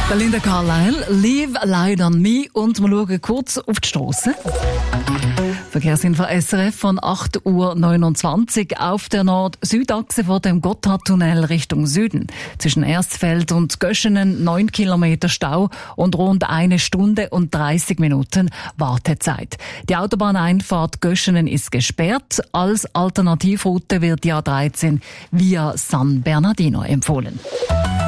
Linda Carlisle, Leave Light on Me, und wir schauen kurz auf die Strasse. Verkehrsinfo SRF von 8:29 Uhr auf der Nord-Süd-Achse vor dem Gotthardtunnel Richtung Süden. Zwischen Erstfeld und Göschenen 9 Kilometer Stau und rund 1 Stunde und 30 Minuten Wartezeit. Die Autobahneinfahrt Göschenen ist gesperrt. Als Alternativroute wird die A13 via San Bernardino empfohlen.